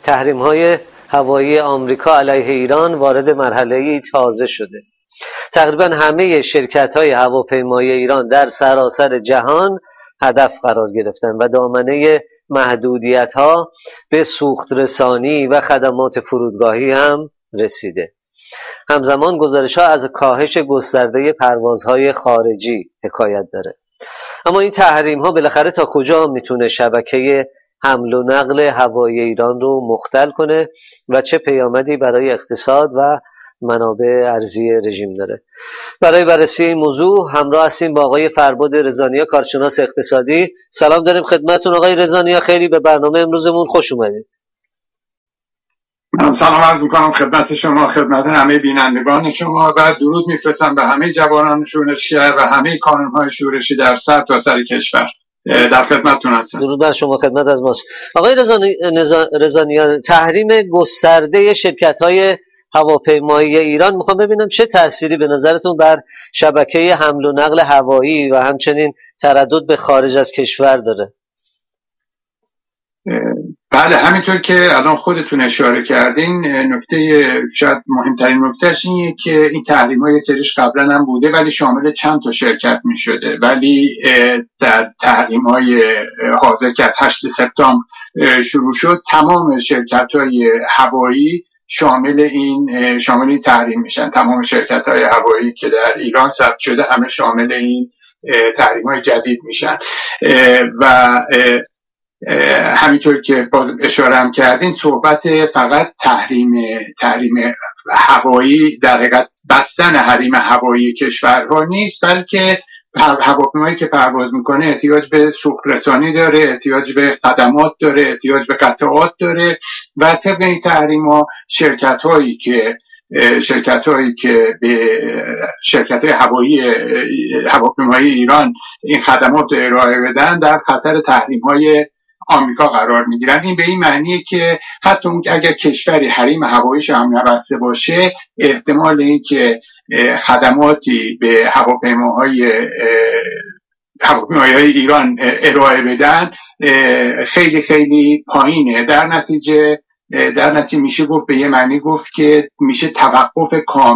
تحریم‌های هوایی آمریکا علیه ایران وارد مرحله‌ای تازه شده. تقریبا همه شرکت‌های هواپیمایی ایران در سراسر جهان هدف قرار گرفتن و دامنه محدودیت‌ها به سوخت رسانی و خدمات فرودگاهی هم رسیده. همزمان گزارش‌ها از کاهش گسترده پروازهای خارجی حکایت داره. اما این تحریم‌ها بالاخره تا کجا میتونه شبکه حمل و نقل هوایی ایران رو مختل کنه و چه پیامدی برای اقتصاد و منابع ارضی رژیم داره؟ برای بررسی این موضوع همراه هستیم با آقای فرباد رضانیا، کارشناس اقتصادی. سلام داریم خدمتتون آقای رضانیا، خیلی به برنامه امروزمون خوش اومدید. من سلام عرض میکنم خدمت شما، خدمت همه بینندگان شما و درود میفرستم به همه جوانان شورشگر و همه کانونهای شورشی در سرتاسر کشور. در خدمتتون هستم. درود بر شما، خدمت از ماست. آقای رضانیا، تحریم گسترده شرکت‌های هواپیمایی ایران، میخوام ببینم چه تأثیری به نظرتون بر شبکه حمل و نقل هوایی و همچنین تردد به خارج از کشور داره؟ بله، همینطور که الان خودتون اشاره کردین، نکته شاید مهمترین نکتهش اینه که این تحریم‌ها یه سریش قبلا هم بوده ولی شامل چند تا شرکت می‌شده، ولی در تحریم‌های حاضر که از 8 سپتامبر شروع شد تمام شرکت‌های هوایی شامل این تحریم میشن. تمام شرکت‌های هوایی که در ایران ثبت شده همه شامل این تحریم‌های جدید میشن و همینطور که باز اشاره هم کردین، صحبت فقط تحریم هوایی، در حقیقت بستن حریم هوایی کشورها نیست، بلکه هواپیمایی که پرواز میکنه احتیاج به سوخت رسانی داره، احتیاج به خدمات داره، احتیاج به قطعات داره و طبق این تحریم‌ها شرکت‌هایی که به شرکت‌های هواپیمایی ایران این خدمات رو ارائه بدن در خطر تحریم‌های آمریکا قرار میگیرن. این به این معنیه که حتی اگر کشوری حریم هواییش هم نبسته باشه، احتمال این که خدماتی به هواپیماهای ایران ارائه بدن خیلی خیلی پایینه. در نتیجه میشه گفت، به یه معنی گفت که میشه توقف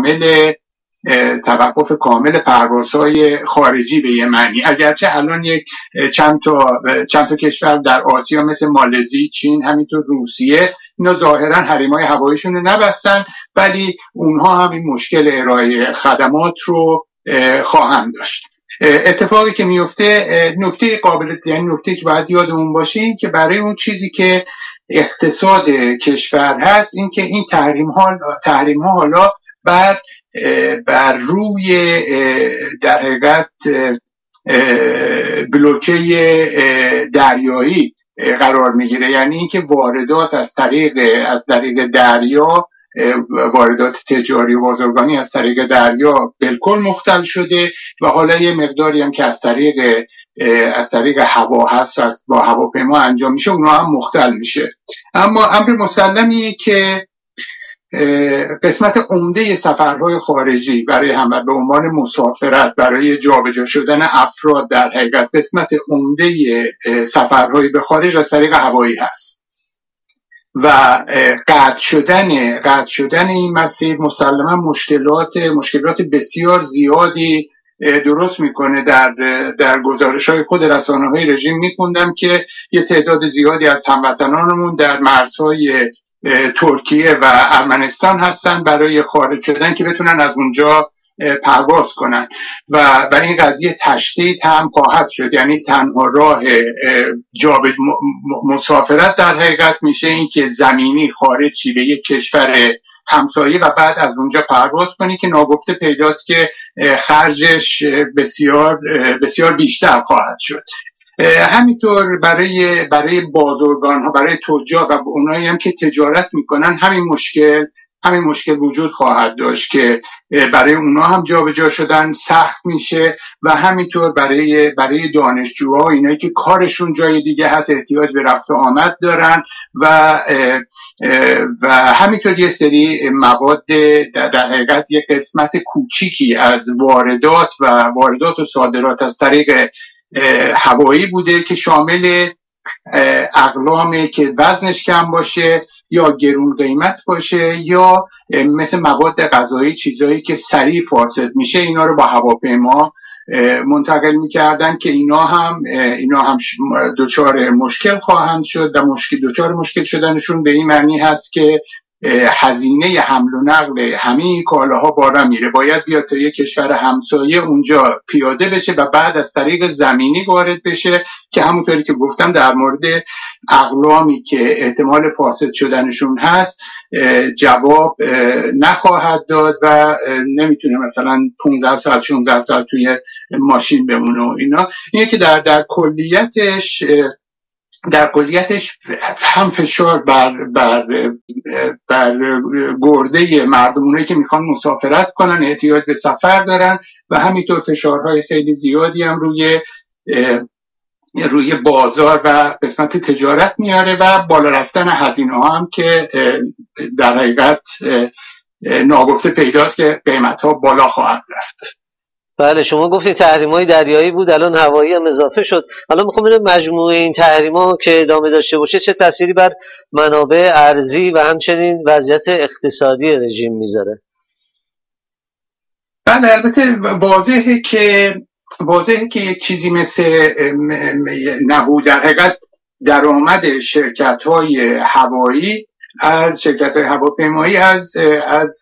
کامل پروازهای خارجی به یه معنی. اگرچه الان چند تا کشور در آسیا مثل مالزی، چین، همینطور روسیه، اینا ظاهرا حریم‌های هواییشون رو نبستن، ولی اونها هم این مشکل ارائه خدمات رو خواهند داشت. اتفاقی که میفته، نکته که باید یادمون باشه این که برای اون چیزی که اقتصاد کشور هست، این که این تحریم ها حالا بر روی در حقیقت بلوکه دریایی قرار میگیره. یعنی اینکه واردات از طریق دریا، واردات تجاری و بازرگانی از طریق دریا بالکل مختل شده و حالا یه مقداری هم که از طریق هوا هست، با هواپیما انجام میشه، اونها هم مختل میشه. اما امر مسلمیه که قسمت عمده سفرهای خارجی برای همه به عنوان مسافرت، برای جابجا شدن افراد، در حقیقت قسمت عمده سفرهای به خارج از طریق هوایی هست و قطع شدن این مسیر مسلما مشکلات بسیار زیادی درست میکنه. در گزارش‌های خود رسانه‌های رژیم میخوندم که یه تعداد زیادی از هموطنانمون در مرزهای ترکیه و ارمنستان هستن برای خارج شدن که بتونن از اونجا پرواز کنن و این قضیه تشدید هم خواهد شد. یعنی تنها راه مسافرت در حقیقت میشه این که زمینی خارج شی به یک کشور همسایه و بعد از اونجا پرواز کنی که ناگفته پیداست که خرجش بسیار بسیار بیشتر خواهد شد. همینطور برای بازرگان ها، برای تجار و اونایی هم که تجارت میکنن همین مشکل وجود خواهد داشت که برای اونا هم جابجا شدن سخت میشه و همینطور برای دانشجوها، اینایی که کارشون جای دیگه هست، احتیاج به رفت و آمد دارن و همینطور یه سری مواد، در حقیقت یه قسمت کوچیکی از واردات و صادرات از طریق هوایی بوده که شامل اقلامی که وزنش کم باشه، یا گرون قیمت باشه یا مثل مواد غذایی چیزایی که سریع فاسد میشه اینا رو با هواپیما منتقل میکردن که اینا هم دچار مشکل خواهند شد و دچار مشکل شدنشون به این معنی هست که هزینه حمل و نقل همه کالاها بالا میره، باید بیاد تا یک کشور همسایه اونجا پیاده بشه و بعد از طریق زمینی وارد بشه که همونطوری که گفتم در مورد اقلامی که احتمال فاسد شدنشون هست جواب نخواهد داد و نمیتونه مثلا 15 ساعت 16 ساعت توی ماشین بمونه و اینا. اینه که در کلیتش هم فشار بر گرده مردمونایی که میخوان مسافرت کنن، احتیاج به سفر دارن و همینطور فشارهای خیلی زیادی هم روی بازار و قسمت تجارت میاره و بالا رفتن هزینه ها هم که در حقیقت ناگفته پیداست که قیمت ها بالا خواهد رفت. بله، شما گفتید تحریم‌های دریایی بود، الان هوایی هم اضافه شد. الان میخوام ببینم مجموعه این تحریم‌ها که ادامه داشته باشه چه تأثیری بر منابع ارزی و همچنین وضعیت اقتصادی رژیم میذاره؟ بله، البته واضحه که یک چیزی مثل نبود در حقیقت درآمد شرکت‌های هوایی از شرکت‌های هواپیمایی از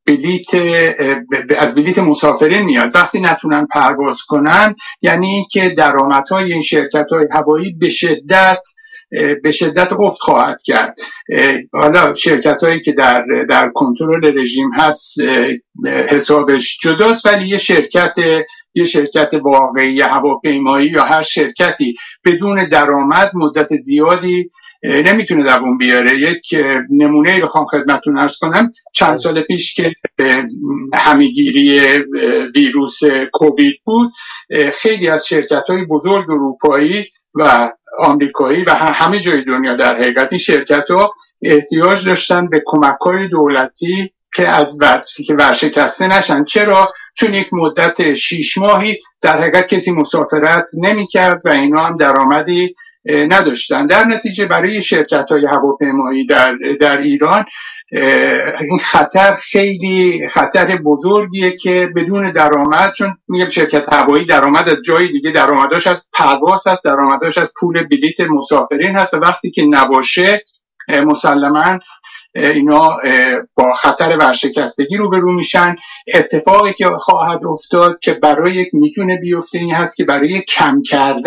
بلیت مسافرین میاد. وقتی نتونن پرواز کنن یعنی که درآمدهای این شرکت‌های هوایی به شدت افت خواهد کرد. حالا شرکت‌هایی که در کنترل رژیم هست حسابش جداست، ولی یه شرکت واقعی هواپیمایی یا هر شرکتی بدون درآمد مدت زیادی نمیتونه دوام بیاره. یک نمونه بخوام خدمتتون عرض کنم، چند سال پیش که همه‌گیری ویروس کووید بود، خیلی از شرکت‌های بزرگ اروپایی و آمریکایی و همه جای دنیا در حقیقت این شرکت‌ها احتیاج داشتن به کمک‌های دولتی که ورشکسته نشن. چرا؟ چون یک مدت 6 ماهی در حقیقت کسی مسافرت نمی‌کرد و اینا هم درآمدی نداشتن. در نتیجه برای شرکت‌های هواپیمایی در ایران این خطر خیلی خطر بزرگیه که بدون درآمد، چون میگم شرکت هوایی درآمد از جای دیگه، درآمدش از پرواز هست، درآمدش از پول بلیت مسافرین هست و وقتی که نباشه مسلماً اینا با خطر ورشکستگی روبرو میشن. اتفاقی که خواهد افتاد که میتونه بیفته این هست که برای کم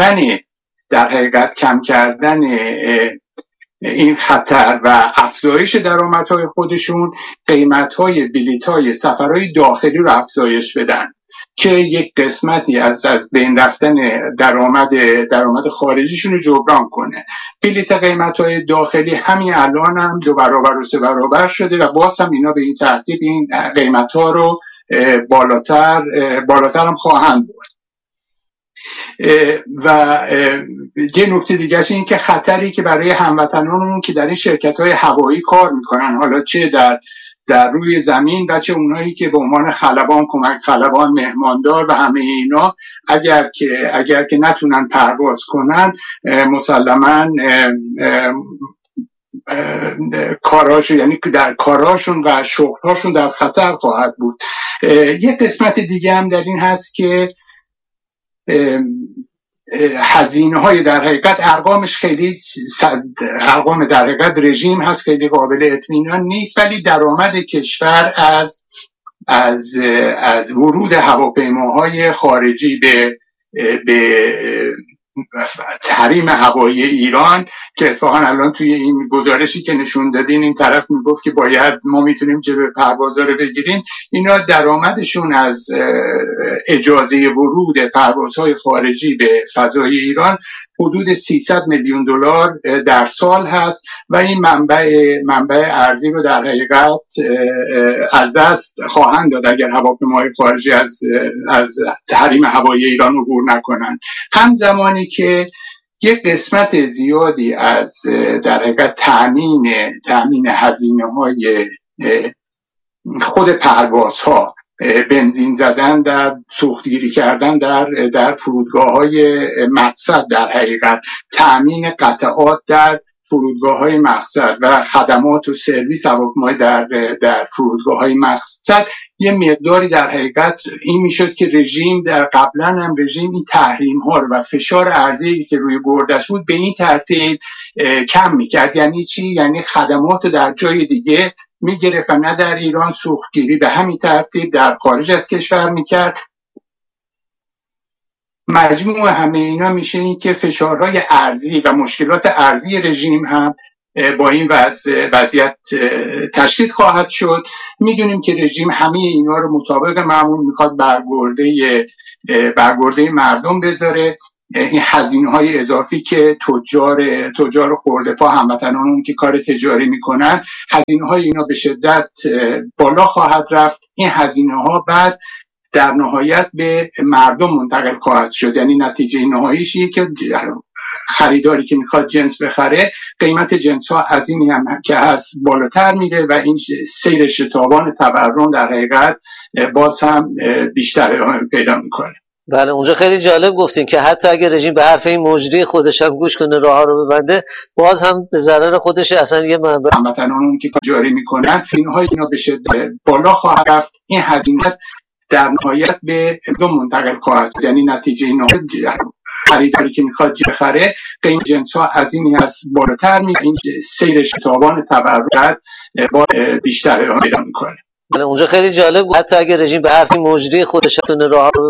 کردن این خطر و افزایش درآمدهای خودشون قیمت‌های بلیط‌های سفرهای داخلی رو افزایش بدن که یک قسمتی از بین رفتن درآمد خارجیشون رو جبران کنه. بلیط قیمت‌های داخلی همین الان هم 2 برابر و 3 برابر شده و باز هم اینا به این ترتیب این قیمت‌ها رو بالاتر هم خواهند برد. و یه نکته دیگه این که خطری که برای هموطنانمون که در این شرکت‌های هوایی کار میکنن، حالا چه در روی زمین و چه اونایی که به عنوان خلبان، کمک خلبان، مهماندار و همه اینا، اگر که نتونن پرواز کنن مسلماً کاراشون، یعنی در کاراشون و شغلاشون در خطر خواهد بود. یه قسمت دیگه هم در این هست که هزینه‌های در حقیقت ارقام در حقیقت رژیم هست خیلی قابل اطمینان نیست، ولی درآمد کشور از ورود هواپیماهای خارجی به تحریم هوایی ایران که اتفاقا الان توی این گزارشی که نشون دادین این طرف میگفت که باید ما میتونیم جلوی پروازها رو بگیریم، اینا درآمدشون از اجازه ورود پروازهای خارجی به فضای ایران حدود 300 میلیون دلار در سال هست و این منبع ارزی رو در حقیقت از دست خواهند داد اگر هواپیماهای خارجی از تحریم هوایی ایران عبور نکنن. همزمانی که یک قسمت زیادی از در حقیقت تأمین هزینه‌های خود پروازها، بنزین زدن، در سوختگیری کردن در فرودگاه‌های مقصد، در حقیقت تأمین قطعات در فرودگاه‌های مقصد و خدمات و سرویس هواپیمایی در فرودگاه‌های مقصد یه مقداری در حقیقت این میشد که رژیم در قبلا هم رژیم این تحریم‌ها رو و فشار ارزی که روی بردش بود به این ترتیب کم میکرد. یعنی چی؟ یعنی خدمات رو در جای دیگه میگرفت و نه در ایران سوختگیری به همین ترتیب در خارج از کشور میکرد. مجموع همه اینا میشه این که فشارهای ارزی و مشکلات ارزی رژیم هم با این وضعیت تشدید خواهد شد. میدونیم که رژیم همه اینا رو مطابق معمول میخواد برگرده مردم بذاره. این هزینه‌های اضافی که تجار خرده پا هموطنانمون که کار تجاری میکنن، هزینه‌های اینا به شدت بالا خواهد رفت. این هزینه‌ها بعد در نهایت به مردم منتقل خواهد شد. یعنی نتیجه نهاییش اینه که خریداری که میخواد جنس بخره، قیمت جنس ها از این هم که هست بالاتر میره و این سیر شتابان تورم در حقیقت باز هم بیشتر پیدا میکنه. بله، اونجا خیلی جالب گفتین که حتی اگه رژیم به حرف این مجری خودش هم گوش کنه، راه رو ببنده، باز هم به ضرر خودش اصلا یه منبع هموطنانمون که جاری میکنن اینا به شدت بالا خواهد رفت. این هزینه در نهایت به مردم منتقل خواهد شد. یعنی نتیجه نهایی خریداری که میخواد بخره، قیمت جنس ها از این هست بالاتر میره، این سیر شتابان تورم با بیشتر پیدا میکنه. اونجا خیلی جالب، حتی اگه رژیم به حرف مجری خودش راه